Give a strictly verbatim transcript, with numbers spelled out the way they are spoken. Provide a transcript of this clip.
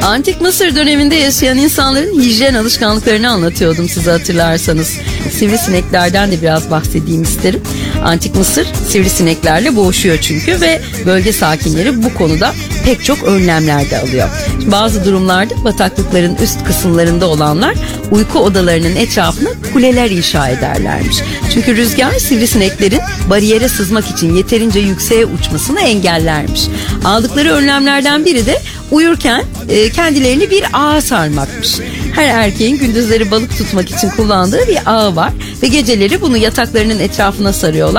Antik Mısır döneminde yaşayan insanların hijyen alışkanlıklarını anlatıyordum size, hatırlarsanız. Sivrisineklerden de biraz bahsedeyim isterim. Antik Mısır sivrisineklerle boğuşuyor çünkü ve bölge sakinleri bu konuda pek çok önlemler de alıyor. Bazı durumlarda bataklıkların üst kısımlarında olanlar uyku odalarının etrafına kuleler inşa ederlermiş. Çünkü rüzgar sivrisineklerin bariyere sızmak için yeterince yükseğe uçmasını engellermiş. Aldıkları önlemlerden biri de uyurken e, kendilerini bir ağa sarmakmış. Her erkeğin gündüzleri balık tutmak için kullandığı bir ağı var ve geceleri bunu yataklarının etrafına sarıyorlar.